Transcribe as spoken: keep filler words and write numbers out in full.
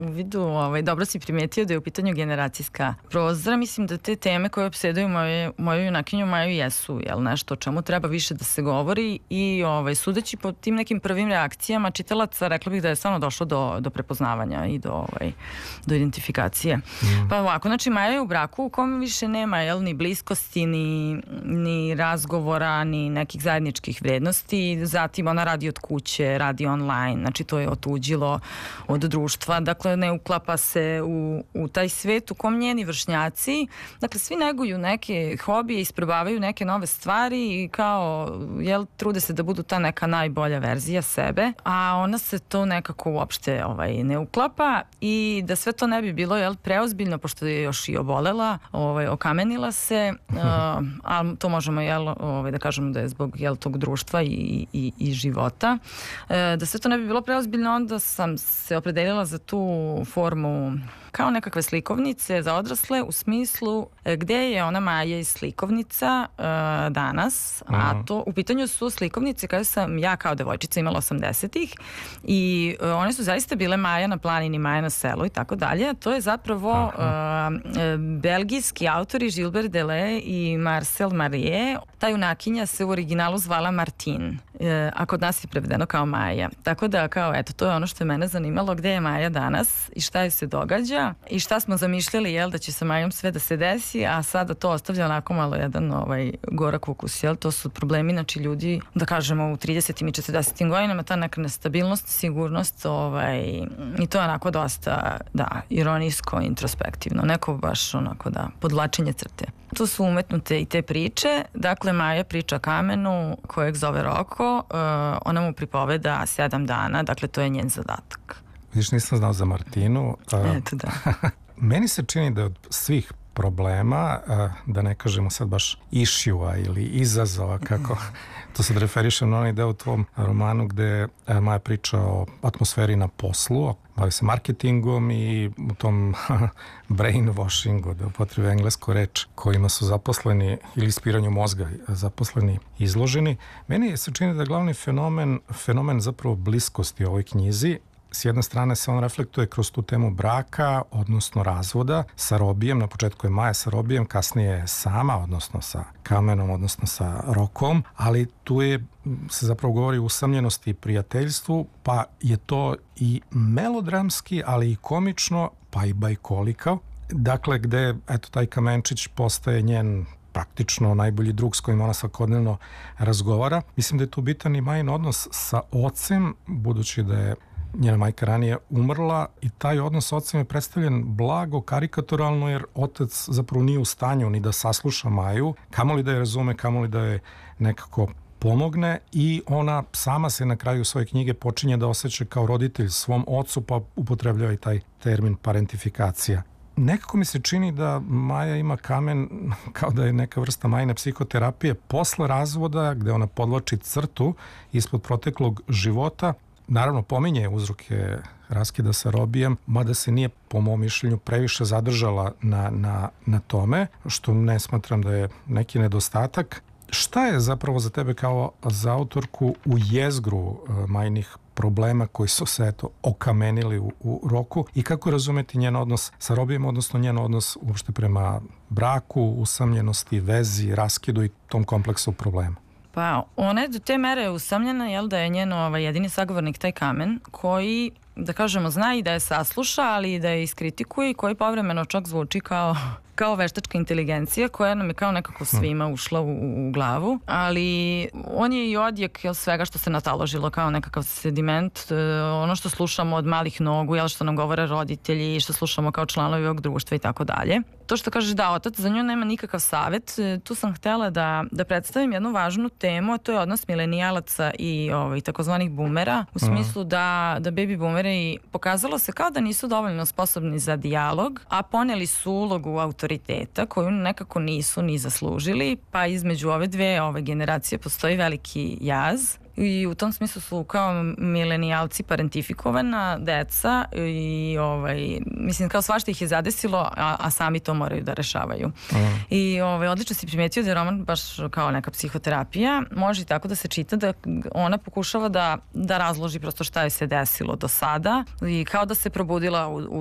U vidu, ovaj, dobro si primetio da je u pitanju generacijska prozora. Mislim da te teme koje opsedaju moje, moju junakinju Maju jesu, jel, nešto o čemu treba više da se govori i ovaj, sudeći po tim nekim prvim reakcijama čitalaca, rekla bih da je stvarno došlo do, do prepoznavanja i do, ovaj, do identifikacije. Mm. Pa ovako, znači Maja je u braku u kom više nema, jel, ni bliskosti, ni, ni razgovora, ni nekih zajedničkih vrednosti. Zatim ona radi od kuće, radi online, znači to je otuđilo od društva. Dakle, ne uklapa se u, u taj svet u kom njeni vršnjaci, dakle, svi neguju neke hobije, isprobavaju neke nove stvari i kao, jel, trude se da budu ta neka najbolja verzija sebe, a ona se to nekako uopšte ovaj, ne uklapa i da sve to ne bi bilo, jel, preozbiljno, pošto je još i obolela, ovaj, okamenila se, uh, a to možemo, jel, ovaj, da kažemo da je zbog, jel, tog društva i, i, i života. Uh, da sve to ne bi bilo preozbiljno, onda sam se opredelila za tu formu kao nekakve slikovnice za odrasle u smislu gde je ona Maja iz slikovnica uh, danas, uh-huh. a to u pitanju su slikovnice kada sam ja kao devojčica imala osamdesetih i uh, one su zaista bile Maja na planini, Maja na selu i tako dalje, a to je zapravo uh, belgijski autori Gilbert Deleuze i Marcel Marie. Ta junakinja se u originalu zvala Martine, uh, a kod nas je prevedeno kao Maja. Tako da, kao, eto, to je ono što je mene zanimalo, gde je Maja danas i šta joj se događa i šta smo zamišljali, jel, da će sa Majom sve da se desi, a sada to ostavlja onako malo jedan ovaj, gorak ukus, jel, to su problemi, znači ljudi, da kažemo, u tridesetim i četrdesetim godinama, ta neka nestabilnost, sigurnost, ovaj, i to je onako dosta, da, ironijsko, introspektivno, neko baš onako, da, podvlačenje crte. Tu su umetnute i te priče, dakle, Maja priča kamenu kojeg zove Roko, uh, ona mu pripoveda sedam dana, dakle, to je njen zadatak. Vidiš, nisam znao za Martinu. Eto, da. Meni se čini da od svih problema, da ne kažemo sad baš išjua ili izazova, kako to sad referišem na onaj deo u tvom romanu gde Maja priča o atmosferi na poslu, bavi se marketingom i u tom brainwashingu, da upotrebe englesku reč, kojima su zaposleni ili ispiranju mozga zaposleni izloženi. Meni se čini da je glavni fenomen, fenomen zapravo bliskosti u ovoj knjizi. S jedne strane se on reflektuje kroz tu temu braka, odnosno razvoda sa Robijem. Na početku je Maja sa Robijem, kasnije je sama, odnosno sa Kamenom, odnosno sa Rokom, ali tu je, se zapravo govori o usamljenosti i prijateljstvu, pa je to i melodramski, ali i komično, pa i bajkolika. Dakle, gde, eto, taj Kamenčić postaje njen praktično najbolji drug s kojim ona svakodnevno razgovara. Mislim da je tu bitan i Majin odnos sa ocem, budući da je njena majka ranije umrla i taj odnos s ocem je predstavljen blago, karikaturalno, jer otac zapravo nije u stanju ni da sasluša Maju, kamoli da je razume, kamoli da je nekako pomogne i ona sama se na kraju svoje knjige počinje da osjeća kao roditelj svom ocu, pa upotrebljava i taj termin parentifikacija. Nekako mi se čini da Maja ima kamen kao da je neka vrsta Majine psihoterapije posle razvoda, gde ona podvlači crtu ispod proteklog života. Naravno, pominje uzroke raskida sa Robijem, mada se nije, po mom mišljenju, previše zadržala na, na, na tome, što ne smatram da je neki nedostatak. Šta je zapravo za tebe kao za autorku u jezgru uh, Majinih problema koji su se, eto, okamenili u, u Roku i kako razumeti njen odnos sa Robijem, odnosno njen odnos uopšte prema braku, usamljenosti, vezi, raskidu i tom kompleksu problema? Pa, ona je do te mere usamljena, jel, da je njen ovaj, jedini sagovornik taj Kamen, koji, da kažemo, zna i da je sasluša, ali i da je iskritikuje i koji povremeno čak zvuči kao, kao veštačka inteligencija koja nam je kao nekako svima ušla u, u glavu, ali on je i odjek, jel, svega što se nataložilo kao nekakav sediment, ono što slušamo od malih nogu, jel, što nam govore roditelji, što slušamo kao članovi ovog društva i tako dalje. To što kažeš da otac za nju nema nikakav savet, tu sam htela da, da predstavim jednu važnu temu, a to je odnos milenijalaca i ovaj, takozvanih boomera, u smislu da, da baby boomeri pokazalo se kao da nisu dovoljno sposobni za dijalog, a poneli su ulogu autoriteta koju nekako nisu ni zaslužili, pa između ove dve ove generacije postoji veliki jaz. i u tom smislu su kao milenijalci parentifikovana deca i ovaj, mislim kao svašta ih je zadesilo, a, a sami to moraju da rešavaju. Mm. I ovaj, odlično si primetio da je roman baš kao neka psihoterapija, može i tako da se čita da ona pokušava da, da razloži prosto šta je se desilo do sada i kao da se probudila u, u